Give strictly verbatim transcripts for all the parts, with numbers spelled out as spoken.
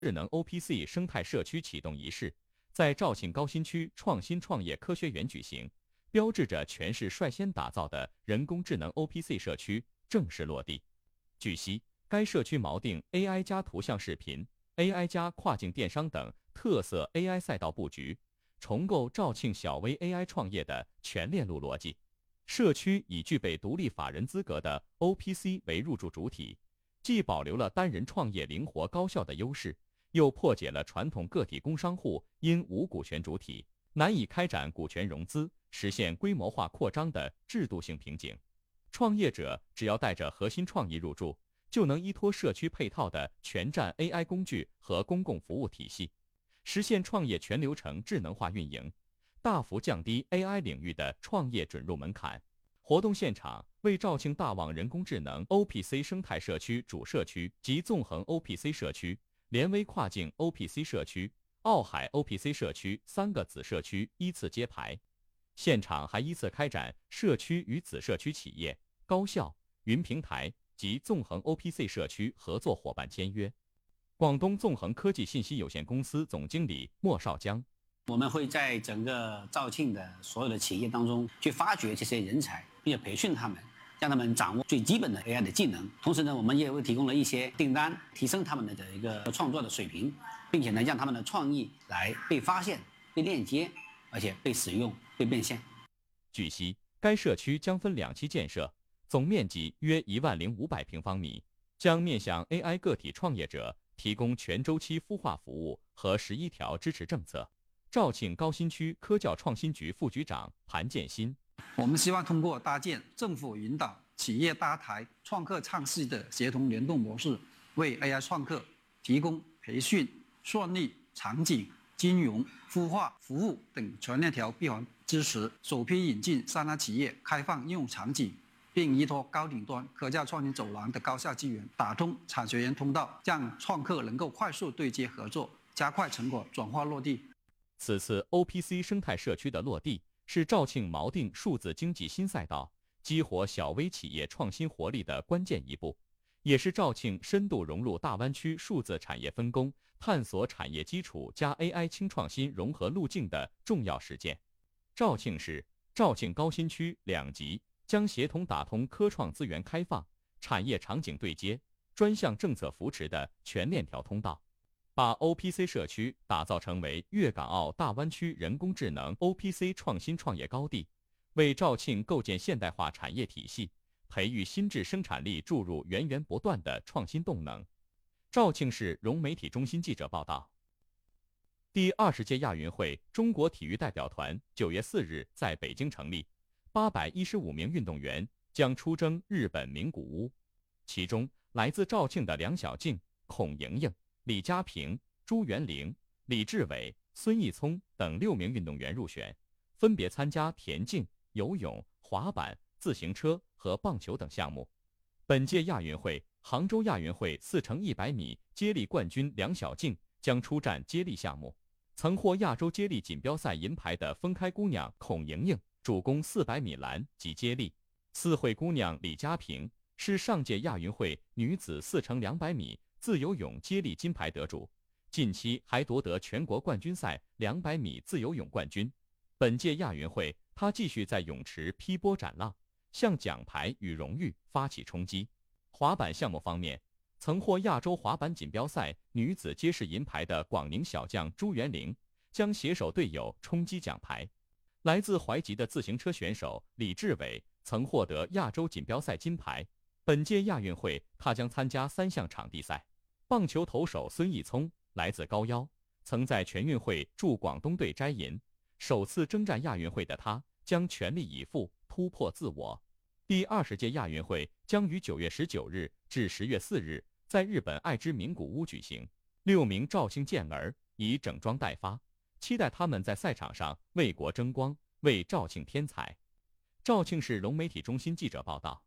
智能 O P C 生态社区启动仪式在肇庆高新区创新创业科学园举行，标志着全市率先打造的人工智能 O P C 社区正式落地。据悉，该社区锚定 A I 加图像视频、A I 加跨境电商等特色 A I 赛道布局，重构肇庆小微 A I 创业的全链路逻辑。社区以具备独立法人资格的 O P C 为入驻主体，既保留了单人创业灵活高效的优势，又破解了传统个体工商户因无股权主体难以开展股权融资、实现规模化扩张的制度性瓶颈。创业者只要带着核心创意入驻，就能依托社区配套的全站 A I 工具和公共服务体系，实现创业全流程智能化运营，大幅降低 A I 领域的创业准入门槛。活动现场为肇庆大旺人工智能 O P C 生态社区主社区及纵横 O P C 社区、联威跨境 O P C 社区、奥海 O P C 社区三个子社区依次揭牌。现场还依次开展社区与子社区企业、高校、云平台及纵横 O P C 社区合作伙伴签约。广东纵横科技信息有限公司总经理莫少江： 我们会在整个肇庆的所有的企业当中去发掘这些人才，并且培训他们，让他们掌握最基本的 A I 的技能。同时呢，我们也会提供了一些订单，提升他们的一个创作的水平，并且呢，让他们的创意来被发现、被链接，而且被使用、被变现。 据悉，该社区将分两期建设，总面积约一万零五百平方米，将面向 A I 个体创业者提供全周期孵化服务和十一条支持政策。肇庆高新区科教创新局副局长盘建新： 我们希望通过搭建政府引导、企业搭台、创客唱戏的协同联动模式，为 A I 创客提供培训、算力、场景、金融、孵化、服务等全链条闭环支持。首批引进三大企业开放应用场景，并依托高顶端科教创新走廊的高效资源，打通产学研通道，让创客能够快速对接合作，加快成果转化落地。 此次 O P C 生态社区的落地，是肇庆锚定数字经济新赛道、激活小微企业创新活力的关键一步，也是肇庆深度融入大湾区数字产业分工、探索产业基础加 A I 轻创新融合路径的重要实践。肇庆市、肇庆高新区两级将协同打通科创资源开放、产业场景对接、专项政策扶持的全链条通道，把 O P C 社区打造成为粤港澳大湾区人工智能 O P C 创新创业高地，为肇庆构建现代化产业体系、培育新质生产力注入源源不断的创新动能。肇庆市融媒体中心记者报道。第二十届亚运会中国体育代表团九月四日在北京成立，八百一十五名运动员将出征日本名古屋，其中来自肇庆的梁晓静、孔莹莹、李佳平、朱元玲、李志伟、孙毅聪等六名运动员入选，分别参加田径、游泳、滑板、自行车和棒球等项目。本届亚运会杭州亚运会四乘一百米接力冠军梁晓静将出战接力项目。曾获亚洲接力锦标赛银牌的分开姑娘孔莹莹主攻四百米栏及接力。四惠姑娘李佳平是上届亚运会女子四乘两百米自由泳接力金牌得主，近期还夺得全国冠军赛两百米自由泳冠军。本届亚运会，她继续在泳池劈波斩浪，向奖牌与荣誉发起冲击。滑板项目方面，曾获亚洲滑板锦标赛女子街式银牌的广宁小将朱元玲将携手队友冲击奖牌。来自淮吉的自行车选手李志伟曾获得亚洲锦标赛金牌。本届亚运会，他将参加三项场地赛。棒球投手孙毅聪来自高腰，曾在全运会助广东队摘银。首次征战亚运会的他将全力以赴突破自我。第二十届亚运会将于九月十九日至十月四日在日本爱知名古屋举行。六名肇庆健儿已整装待发，期待他们在赛场上为国争光，为肇庆添彩。肇庆市融媒体中心记者报道。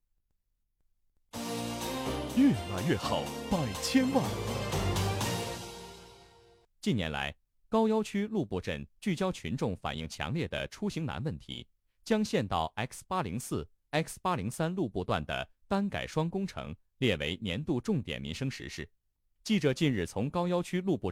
越来越好，百千万。 近年来，高要区陆埠镇聚焦群众反映强烈的出行难问题，将县道 X 八零四、X 八零三 路埠段的单改双工程列为年度重点民生实事。 记者近日从高要区路部